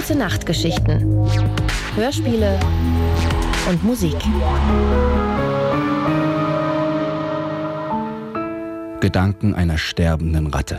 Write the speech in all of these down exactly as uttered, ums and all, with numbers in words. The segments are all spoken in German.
Gute-Nacht-Geschichten, Hörspiele und Musik. Gedanken einer sterbenden Ratte.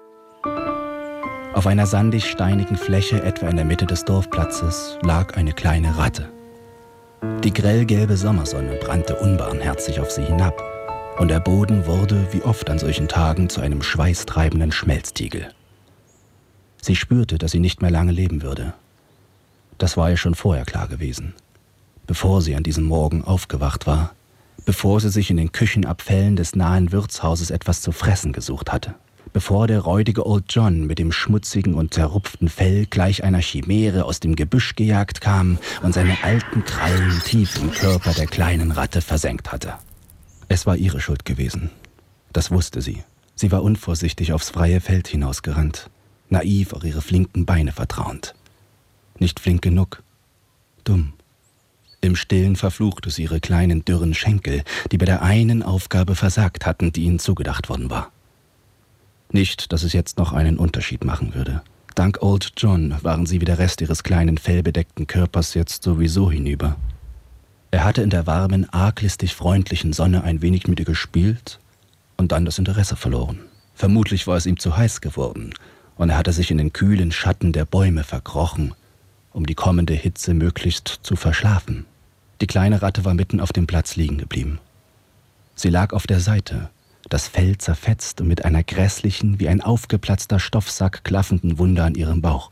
Auf einer sandig-steinigen Fläche, etwa in der Mitte des Dorfplatzes, lag eine kleine Ratte. Die grellgelbe Sommersonne brannte unbarmherzig auf sie hinab, und der Boden wurde, wie oft an solchen Tagen, zu einem schweißtreibenden Schmelztiegel. Sie spürte, dass sie nicht mehr lange leben würde. Das war ihr schon vorher klar gewesen. Bevor sie an diesem Morgen aufgewacht war, bevor sie sich in den Küchenabfällen des nahen Wirtshauses etwas zu fressen gesucht hatte, bevor der räudige Old John mit dem schmutzigen und zerrupften Fell gleich einer Chimäre aus dem Gebüsch gejagt kam und seine alten Krallen tief im Körper der kleinen Ratte versenkt hatte. Es war ihre Schuld gewesen. Das wusste sie. Sie war unvorsichtig aufs freie Feld hinausgerannt, naiv auf ihre flinken Beine vertrauend. Nicht flink genug. Dumm. Im Stillen verfluchte sie ihre kleinen, dürren Schenkel, die bei der einen Aufgabe versagt hatten, die ihnen zugedacht worden war. Nicht, dass es jetzt noch einen Unterschied machen würde. Dank Old John waren sie wie der Rest ihres kleinen, fellbedeckten Körpers jetzt sowieso hinüber. Er hatte in der warmen, arglistig freundlichen Sonne ein wenig mit ihr gespielt und dann das Interesse verloren. Vermutlich war es ihm zu heiß geworden und er hatte sich in den kühlen Schatten der Bäume verkrochen, um die kommende Hitze möglichst zu verschlafen. Die kleine Ratte war mitten auf dem Platz liegen geblieben. Sie lag auf der Seite, das Fell zerfetzt und mit einer grässlichen, wie ein aufgeplatzter Stoffsack klaffenden Wunde an ihrem Bauch.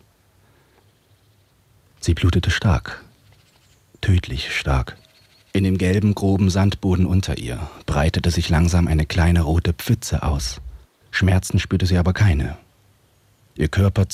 Sie blutete stark, tödlich stark. In dem gelben, groben Sandboden unter ihr breitete sich langsam eine kleine rote Pfütze aus. Schmerzen spürte sie aber keine. Ihr Körper